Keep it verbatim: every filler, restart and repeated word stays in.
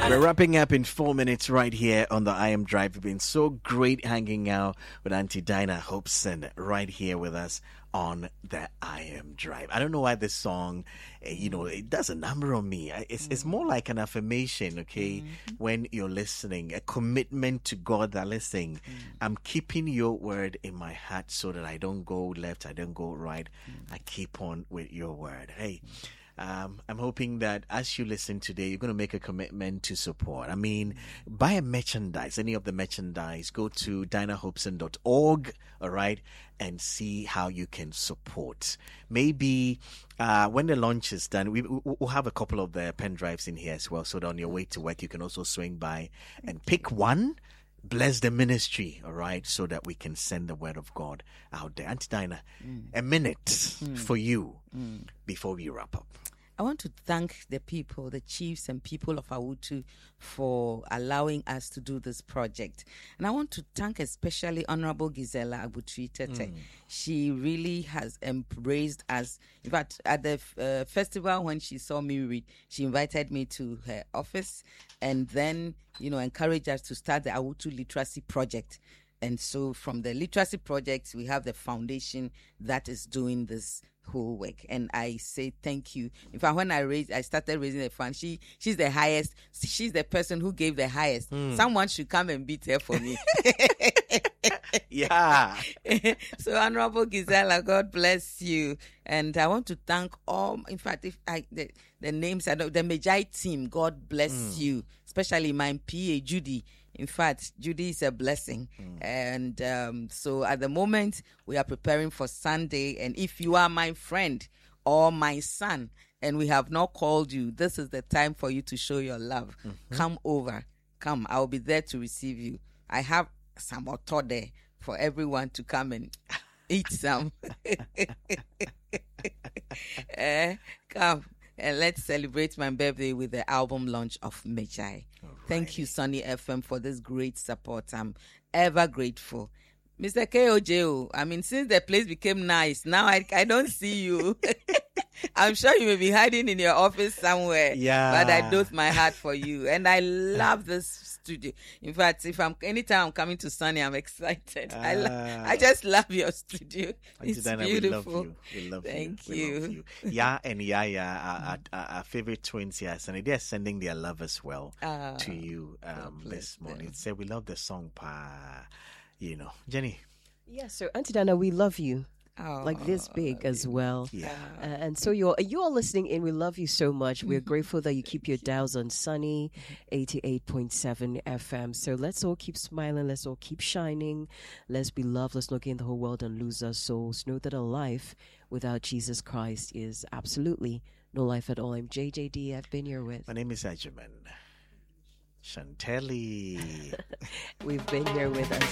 We're wrapping up in four minutes right here on the I Am Drive. It's been so great hanging out with Auntie Dinah Hobson right here with us on the I Am Drive. I don't know why this song, eh, you know, it does a number on me. I- It's, it's more like an affirmation, okay? When you're listening, a commitment to God that, listen, I'm keeping your word in my heart so that I don't go left, I don't go right. I keep on with your word. Hey, Um, I'm hoping that as you listen today, you're going to make a commitment to support. I mean, buy a merchandise, any of the merchandise. Go to dinah hobson dot org, all right, and see how you can support. Maybe uh, when the launch is done, we, we- we'll have a couple of the pen drives in here as well, so that on your way to work, you can also swing by and pick one. Bless the ministry, all right, so that we can send the word of God out there. Auntie Dinah, a minute for you before we wrap up. I want to thank the people, the chiefs and people of Awutu for allowing us to do this project. And I want to thank especially Honorable Gisela Abutri Tete. She really has embraced us. In fact, at the uh, festival, when she saw me read, she invited me to her office and then, you know, encouraged us to start the Awutu Literacy Project. And so from the literacy project, we have the foundation that is doing this whole work. And I say thank you. In fact, when I raised, I started raising the fund, she she's the highest. She's the person who gave the highest. Someone should come and beat her for me. Yeah. So Honorable Gisela, God bless you. And I want to thank all, in fact, if I the, the names, I know the Magi team, God bless you. Especially my P A, Judy. In fact, Judy is a blessing. And um, so at the moment, we are preparing for Sunday. And if you are my friend or my son and we have not called you, this is the time for you to show your love. Come over. Come. I'll be there to receive you. I have some auto there for everyone to come and eat some. Eh, come. And let's celebrate my birthday with the album launch of Magi. Thank you, Sunny F M, for this great support. I'm ever grateful. Mister K O J O, I mean, since the place became nice, now I, I don't see you. I'm sure you may be hiding in your office somewhere. Yeah. But I dote my heart for you. And I love this studio. In fact, if I'm anytime I'm coming to Sunny, I'm excited. I lo- Ah. I just love your studio. Auntie It's Dinah, beautiful. we love you. We love Thank you. We you. love you. Yeah and Yaya, our, our, our favorite twins here, and they're sending their love as well Ah, to you um, bless this morning. them. Say we love the song, pa. You know, Jenny. Yeah, so Auntie Dana, we love you. Oh, Like this big as well. Yeah. Uh, and so you're you all listening in. We love you so much. We're grateful that you keep your dials on Sunny eighty-eight point seven F M. So let's all keep smiling. Let's all keep shining. Let's be loved. Let's not gain the whole world and lose our souls. Know that a life without Jesus Christ is absolutely no life at all. I'm J J D. I've been here with. My name is Ajuman. Chantelli. We've been here with us.